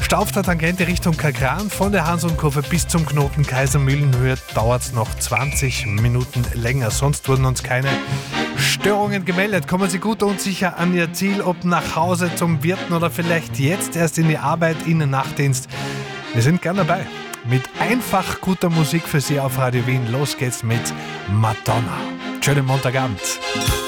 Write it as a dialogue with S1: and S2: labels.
S1: Stau auf der Tangente Richtung Kagran von der Hans-und-Kurve bis zum Knoten Kaisermühlenhöhe dauert es noch 20 Minuten länger. Sonst wurden uns keine Störungen gemeldet. Kommen Sie gut und sicher an Ihr Ziel, ob nach Hause zum Wirten oder vielleicht jetzt erst in die Arbeit, in den Nachtdienst. Wir sind gern dabei. Mit einfach guter Musik für Sie auf Radio Wien. Los geht's mit Madonna. Schönen Montagabend.